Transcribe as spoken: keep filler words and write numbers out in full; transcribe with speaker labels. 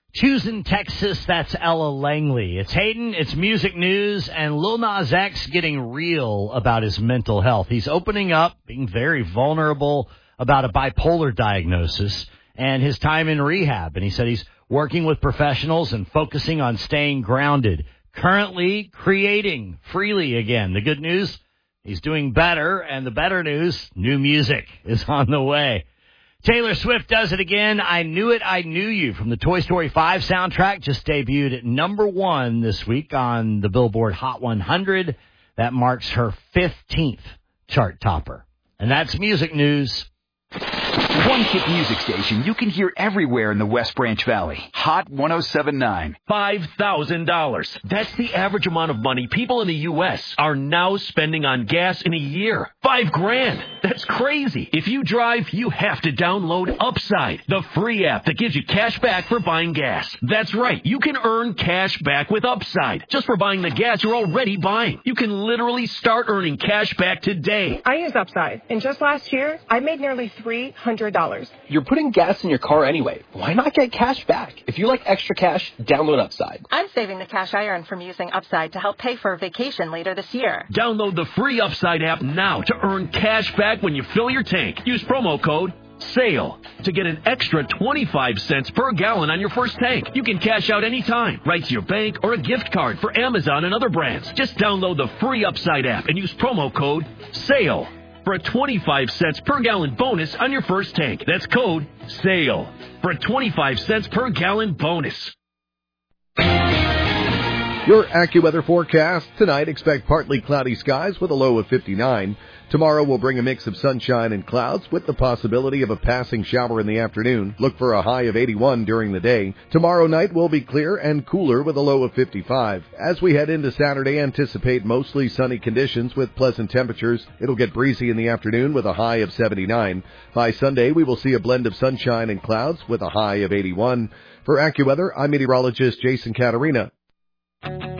Speaker 1: Houston, Texas, that's Ella Langley. It's Hayden, it's music news, and Lil Nas X getting real about his mental health. He's opening up, being very vulnerable about a bipolar diagnosis and his time in rehab. And he said he's working with professionals and focusing on staying grounded. Currently creating freely again. The good news, he's doing better, and the better news, new music is on the way. Taylor Swift does it again. I Knew It, I Knew You from the Toy Story five soundtrack just debuted at number one this week on the Billboard Hot one hundred. That marks her fifteenth chart topper. And that's music news.
Speaker 2: One hit music station you can hear everywhere in the West Branch Valley. Hot one oh seven point nine.
Speaker 3: five thousand dollars. That's the average amount of money people in the U S are now spending on gas in a year. Five grand. That's crazy. If you drive, you have to download Upside, the free app that gives you cash back for buying gas. That's right. You can earn cash back with Upside just for buying the gas you're already buying. You can literally start earning cash back today.
Speaker 4: I use Upside, and just last year, I made nearly three hundred dollars.
Speaker 5: You're putting gas in your car anyway. Why not get cash back? If you like extra cash, download Upside.
Speaker 6: I'm saving the cash I earn from using Upside to help pay for a vacation later this year.
Speaker 3: Download the free Upside app now to earn cash back when you fill your tank. Use promo code SALE to get an extra twenty-five cents per gallon on your first tank. You can cash out anytime, right to your bank or a gift card for Amazon and other brands. Just download the free Upside app and use promo code SALE for a twenty-five cents per gallon bonus on your first tank. That's code SALE for a twenty-five cents per gallon bonus.
Speaker 7: Your AccuWeather forecast. Tonight, expect partly cloudy skies with a low of fifty-nine. Tomorrow will bring a mix of sunshine and clouds with the possibility of a passing shower in the afternoon. Look for a high of eighty-one during the day. Tomorrow night will be clear and cooler with a low of fifty-five. As we head into Saturday, anticipate mostly sunny conditions with pleasant temperatures. It'll get breezy in the afternoon with a high of seventy-nine. By Sunday, we will see a blend of sunshine and clouds with a high of eighty-one. For AccuWeather, I'm meteorologist Jason Caterina.